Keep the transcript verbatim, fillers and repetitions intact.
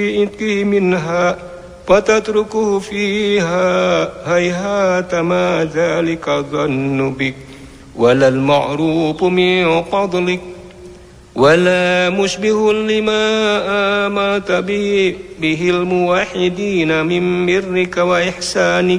إتكه منها فتتركه فيها هيهات ما ذلك ظن بك ولا المعروف من فضلك ولا مشبه لما آمرت به, به الموحدين من برك وإحسانك